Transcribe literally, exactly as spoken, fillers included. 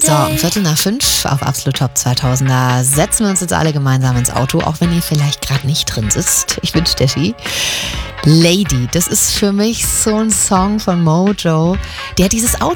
So, um Viertel nach fünf auf Absolut Top zweitausender setzen wir uns jetzt alle gemeinsam ins Auto, auch wenn ihr vielleicht gerade nicht drin sitzt. Ich bin Steffi. Lady, das ist für mich so ein Song von Mojo, der dieses